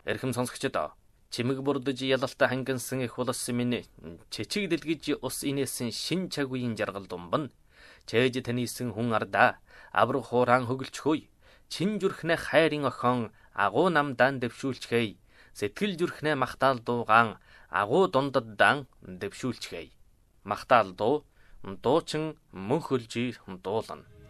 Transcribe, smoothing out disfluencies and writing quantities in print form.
Эрхэм сонсогчдоо чимэг бурдаж ялалтай хангинсан их болсон минь чичиг дэлгэж ус инээсэн шин чаг үеийн жаргал думбан чээж танисэн хүн ардаа авраг хураан хөглчхөй чин зүрхнэ хайрын охин агуу намдаан дэвшүүлчхэй сэтгэл зүрхнэ махтаал дуугаан агуу дундаддаан дэвшүүлчхэй. Махтаал дуучин мөн хөлжи дуулна.